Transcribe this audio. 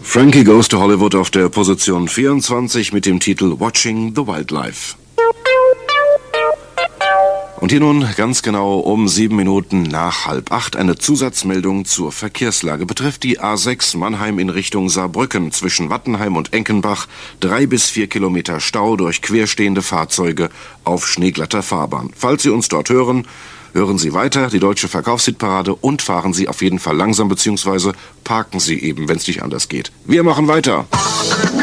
Frankie Goes to Hollywood auf der Position 24 mit dem Titel Watching the Wildlife. Und hier nun ganz genau um 7 Minuten nach 7:30 eine Zusatzmeldung zur Verkehrslage. Betrifft die A6 Mannheim in Richtung Saarbrücken zwischen Wattenheim und Enkenbach 3 bis 4 Kilometer Stau durch querstehende Fahrzeuge auf schneeglatter Fahrbahn. Falls Sie uns dort hören, hören Sie weiter die deutsche Verkaufshitparade und fahren Sie auf jeden Fall langsam, beziehungsweise parken Sie eben, wenn es nicht anders geht. Wir machen weiter.